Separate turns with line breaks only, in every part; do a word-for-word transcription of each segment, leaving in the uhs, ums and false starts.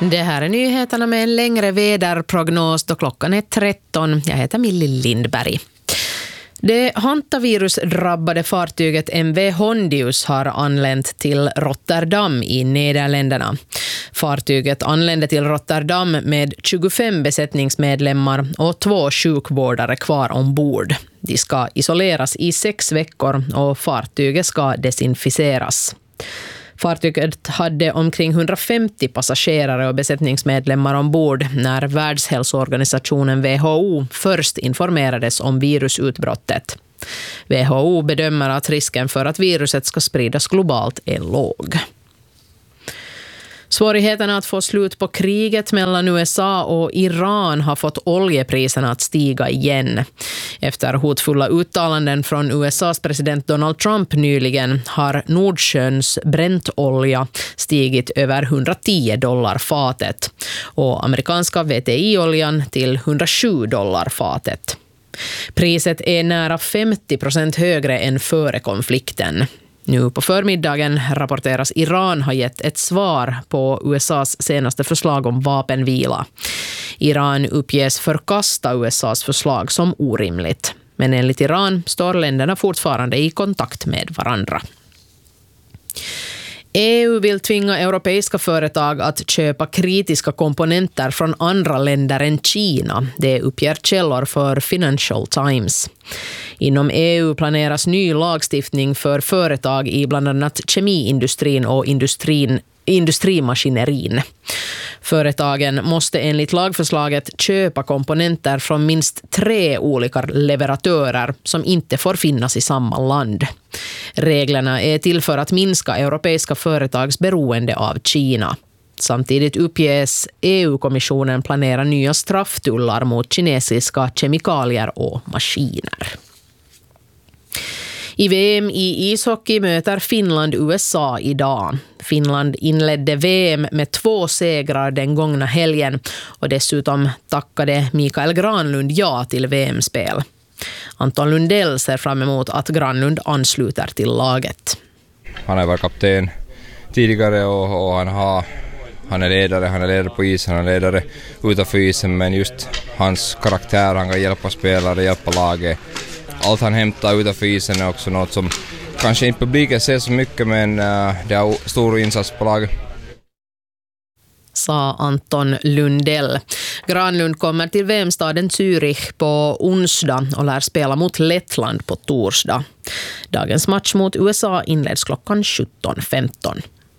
Det här är nyheterna med en längre väderprognos då klockan är tretton. Jag heter Millie Lindberg. Det hantavirusdrabbade fartyget M V Hondius har anlänt till Rotterdam i Nederländerna. Fartyget anlände till Rotterdam med tjugofem besättningsmedlemmar och två sjukvårdare kvar ombord. De ska isoleras i sex veckor och fartyget ska desinficeras. Fartyget hade omkring hundrafemtio passagerare och besättningsmedlemmar ombord när Världshälsoorganisationen W H O först informerades om virusutbrottet. W H O bedömer att risken för att viruset ska spridas globalt är låg. Svårigheterna att få slut på kriget mellan U S A och Iran har fått oljepriserna att stiga igen. Efter hotfulla uttalanden från U S A:s president Donald Trump nyligen har Nordsjöns bräntolja stigit över hundratio dollar fatet och amerikanska V T I-oljan till hundrasju dollar fatet. Priset är nära femtio procent högre än före konflikten. Nu på förmiddagen rapporteras Iran har gett ett svar på U S A:s senaste förslag om vapenvila. Iran uppges förkasta U S A:s förslag som orimligt. Men enligt Iran står länderna fortfarande i kontakt med varandra. E U vill tvinga europeiska företag att köpa kritiska komponenter från andra länder än Kina. Det uppger källor för Financial Times. Inom E U planeras ny lagstiftning för företag i bland annat kemiindustrin och industrin, industrimaskinerin. Företagen måste enligt lagförslaget köpa komponenter från minst tre olika leverantörer som inte får finnas i samma land. Reglerna är till för att minska europeiska företags beroende av Kina. Samtidigt uppges E U-kommissionen planera nya strafftullar mot kinesiska kemikalier och maskiner. I V M i ishockey möter Finland U S A idag. Finland inledde V M med två segrar den gångna helgen och dessutom tackade Mikael Granlund ja till V M-spel. Anton Lundell ser fram emot att Granlund ansluter till laget.
Han har varit kapten tidigare och, och han, har, han är ledare, han är ledare på isen, han är ledare utanför isen, men just hans karaktär, han kan hjälpa spelare, hjälpa laget. Allt han hämtar utanför isen är också något som kanske inte publiken ser så mycket, men uh, det har stor insats på laget.
Sa Anton Lundell. Granlund kommer till V M-staden Zürich på onsdag och lär spela mot Lettland på torsdag. Dagens match mot U S A inleds klockan sjutton femton.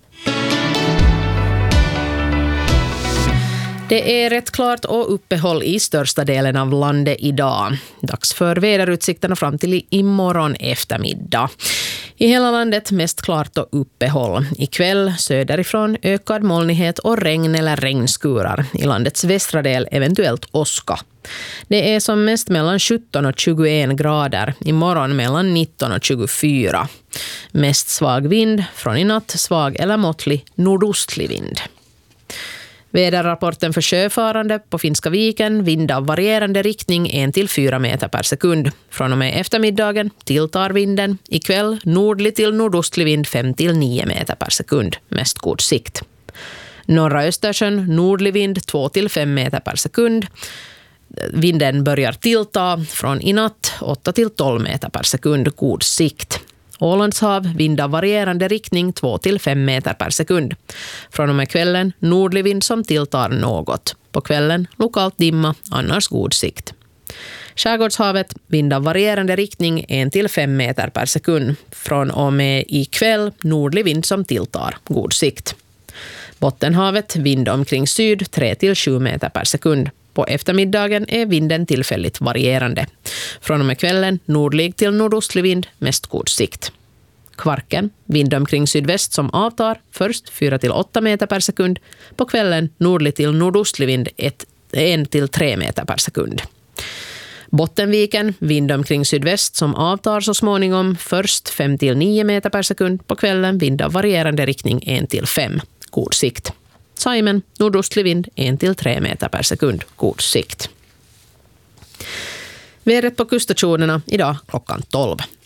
Det är rätt klart och uppehåll i största delen av landet idag. Dags för väderutsikterna fram till imorgon eftermiddag. I hela landet mest klart och uppehåll. Ikväll söderifrån ökad molnighet och regn eller regnskurar. I landets västra del eventuellt åska. Det är som mest mellan sjutton och tjugoen grader. Imorgon mellan nitton och tjugofyra. Mest svag vind, från i natt svag eller måttlig nordostlig vind. Väderrapporten för sjöfarande på Finska viken, vind av varierande riktning en till fyra meter per sekund. Från och med eftermiddagen tilltar vinden. Ikväll nordlig till nordostlig vind fem till nio meter per sekund. Mest god sikt. Norra Östersjön nordlig vind två till fem meter per sekund. Vinden börjar tillta från i natt åtta till tolv meter per sekund. God sikt. Ålandshav, vind av varierande riktning två till fem meter per sekund. Från och med kvällen nordlig vind som tilltar något. På kvällen lokalt dimma, annars god sikt. Skärgårdshavet, vind av varierande riktning en till fem meter per sekund. Från och med i kväll nordlig vind som tilltar, god sikt. Bottenhavet, vind omkring syd tre till sju meter per sekund. På eftermiddagen är vinden tillfälligt varierande. Från och med kvällen nordlig till nordostlig vind, mest god sikt. Kvarken, vind omkring sydväst som avtar, först fyra till åtta meter per sekund. På kvällen nordlig till nordostlig vind ett till tre meter per sekund. Bottenviken, vind omkring sydväst som avtar så småningom, först fem till nio meter per sekund. På kvällen vind av varierande riktning en till fem, god sikt. Saimen, nordostlig vind en till tre meter per sekund, god sikt. Vädret på kuststationerna idag klockan tolv.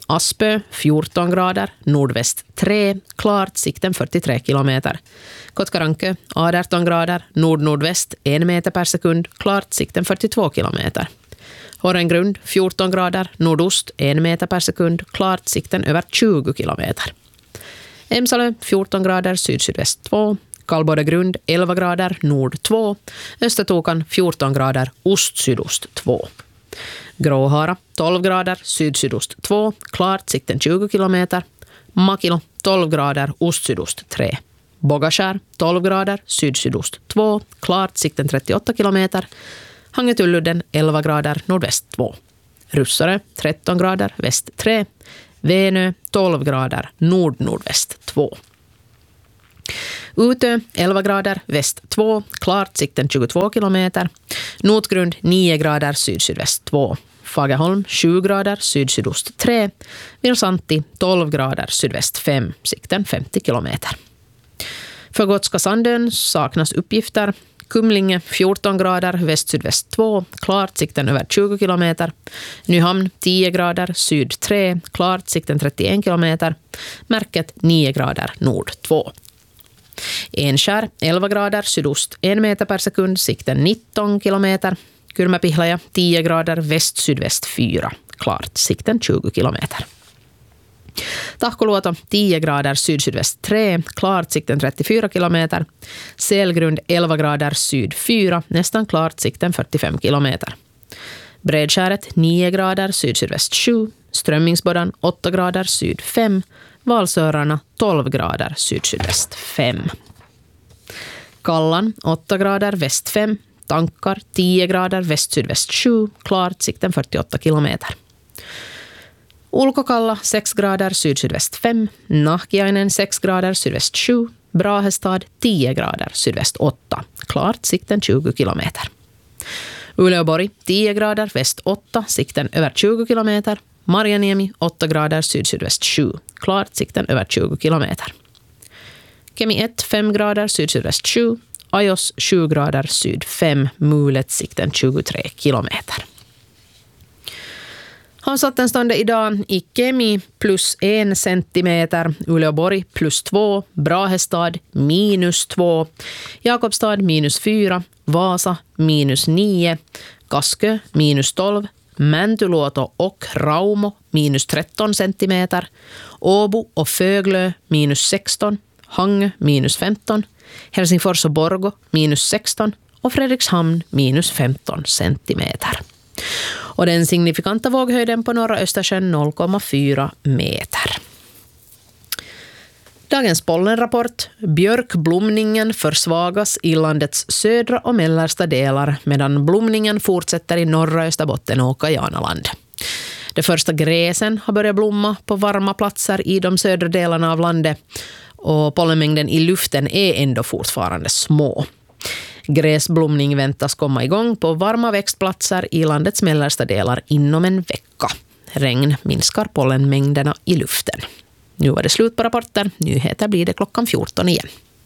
Aspö fjorton grader, nordväst tre, klart, sikten fyrtiotre kilometer. Kotkaranke arton grader, nord-nordväst en meter per sekund, klart, sikten fyrtiotvå kilometer. Horrengrund fjorton grader, nordost en meter per sekund, klart, sikten över tjugo kilometer. Emsalö fjorton grader, syd-sydväst två, Kallbodagrund elva grader, nord två, Östertokan fjorton grader, ost-sydost två. Gråhara tolv grader, syd-sydost två, klart, sikten tjugo kilometer. Makilo tolv grader, ost-sydost tre. Bogaskär tolv grader, syd-sydost två, klart, sikten trettioåtta kilometer. Hangetulludden elva grader, nordväst två. Russare tretton grader, väst tre. Venö tolv grader, nord-nordväst två. Utö elva grader, väst två, klart, sikten tjugotvå kilometer. Notgrund nio grader, syd-sydväst två. Fagerholm sju grader, syd-sydost tre. Vilsanti tolv grader, sydväst fem, sikten femtio kilometer. För Gotska Sandön saknas uppgifter. Kumlinge fjorton grader, väst-sydväst två, klart, sikten över tjugo kilometer. Nyhamn tio grader, syd tre, klart, sikten trettioen kilometer. Märket nio grader, nord två. Enskär elva grader, sydost en meter per sekund, sikten nitton kilometer. Kylmäpihlaja tio grader, väst-sydväst fyra, klart, sikten tjugo kilometer. Tahkoluoto tio grader, syd-sydväst tre, klart, sikten trettiofyra kilometer. Selgrund elva grader, syd fyra, nästan klart, sikten fyrtiofem kilometer. Bredskäret nio grader, syd-sydväst sju, Strömmingsbodan åtta grader, syd fem, Valsörarna tolv grader, syd-sydväst fem. Kallan åtta grader, väst fem, Tankar tio grader, väst-sydväst sju, klart, sikten fyrtioåtta kilometer. Ulkokalla sex grader, syd-sydväst fem, Nahkiainen sex grader, sydväst sju, Brahestad tio grader, sydväst åtta, klart, sikten tjugo kilometer. Uleåborg tio grader, väst åtta, sikten över tjugo kilometer. Marjaniemi åtta grader, syd-sydväst sju, klart, sikten över tjugo kilometer. Kemi ett fem grader, syd-sydväst sju, Ajos sju grader, syd fem, Mulet, sikten tjugotre kilometer. Havsvattenståndet idag i Kemi plus en centimeter, Uleåborg plus två, Brahestad minus två, Jakobstad minus fyra, Vasa minus nio, Kaskö minus tolv, Mäntyluoto och Raumo minus tretton centimeter, Åbo och Föglö minus sexton, Hangö minus femton, Helsingfors och Borgo minus sexton och Fredrikshamn minus femton centimeter. Och den signifikanta våghöjden på norra Östersjön noll komma fyra meter. Dagens pollenrapport. Björkblomningen försvagas i landets södra och mellersta delar medan blomningen fortsätter i norra Österbotten och Kajanaland. De första gräsen har börjat blomma på varma platser i de södra delarna av landet och pollenmängden i luften är ändå fortfarande små. Gräsblomning väntas komma igång på varma växtplatser i landets mellersta delar inom en vecka. Regn minskar pollenmängderna i luften. Nu var det slut på rapporten. Nyheter blir det klockan fjorton igen.